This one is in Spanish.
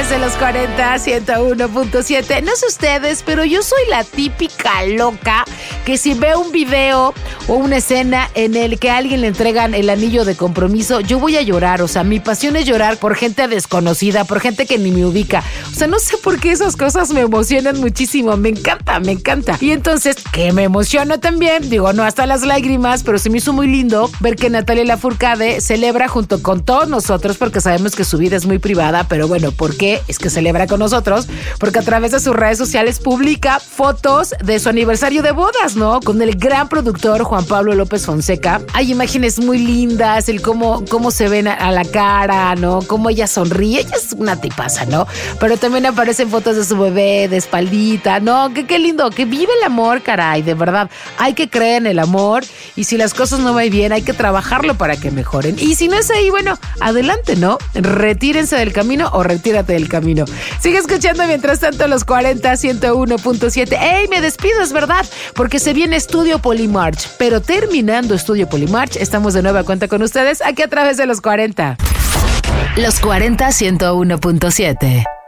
través de los 40, 101.7. No sé ustedes, pero yo soy la típica loca que si veo un video o una escena en el que a alguien le entregan el anillo de compromiso, yo voy a llorar. O sea, mi pasión es llorar por gente desconocida, por gente que ni me ubica. O sea, no sé por qué esas cosas me emocionan muchísimo. Me encanta, me encanta. Y entonces, que me emociono también, digo, no hasta las lágrimas, pero se me hizo muy lindo ver que Natalia Lafourcade celebra junto con todos nosotros, porque sabemos que su vida es muy privada, pero bueno, ¿por qué es que celebra con nosotros? Porque a través de sus redes sociales publica fotos de su aniversario de bodas, ¿no? Con el gran productor Juan Pablo López Fonseca. Hay imágenes muy lindas, el cómo se ven a la cara, ¿no? Cómo ella sonríe, ella es una tipaza, ¿no? Pero también aparecen fotos de su bebé, de espaldita, ¿no? Qué lindo, que vive el amor, caray, de verdad. Hay que creer en el amor y si las cosas no van bien, hay que trabajarlo para que mejoren. Y si no es ahí, bueno, adelante, ¿no? Retírense del camino o retírate del camino. Sigue escuchando mientras tanto los 40, 101.7. ¡Ey, me despido, es verdad! Porque se viene Estudio Polymarch. Pero terminando Estudio Polymarch, estamos de nueva cuenta con ustedes aquí a través de los 40. Los 40, 101.7.